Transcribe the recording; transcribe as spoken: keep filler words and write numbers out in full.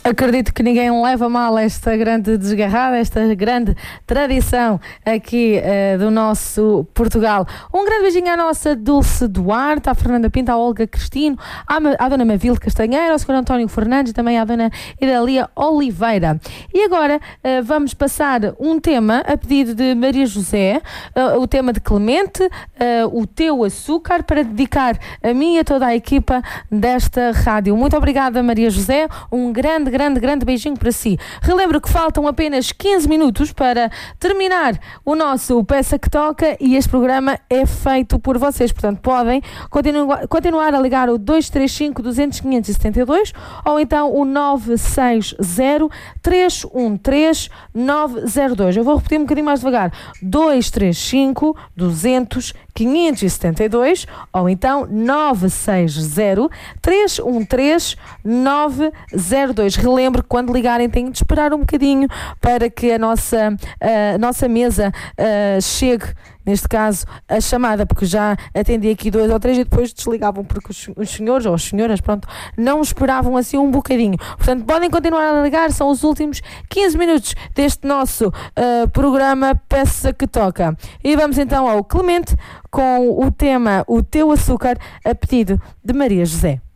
Acredito que ninguém leva mal esta grande desgarrada, esta grande tradição aqui uh, do nosso Portugal. Um grande beijinho à nossa Dulce Duarte, à Fernanda Pinto, à Olga Cristino, à, à Dona Mavile Castanheira, ao senhor António Fernandes e também à Dona Idalia Oliveira. E agora uh, vamos passar um tema a pedido de Maria José, uh, o tema de Clemente, uh, o Teu Açúcar, para dedicar a mim e a toda a equipa desta rádio. Muito obrigada, Maria José. Um grande grande, grande beijinho para si. Relembro que faltam apenas quinze minutos para terminar o nosso Peça que Toca e este programa é feito por vocês, portanto podem continu- continuar a ligar o dois três cinco, duzentos, quinhentos e setenta e dois ou então o nove seis zero, três um três, nove zero dois. Eu vou repetir um bocadinho mais devagar. dois três cinco, duzentos, quinhentos e setenta e dois ou então nove seis zero, três um três, nove zero dois. Relembro que quando ligarem têm de esperar um bocadinho para que a nossa, a nossa mesa uh, chegue, neste caso, a chamada, porque já atendi aqui dois ou três e depois desligavam porque os, os senhores ou as senhoras, pronto, não esperavam assim um bocadinho. Portanto, podem continuar a ligar, são os últimos quinze minutos deste nosso uh, programa Peça que Toca. E vamos então ao Clemente com o tema O Teu Açúcar, a pedido de Maria José.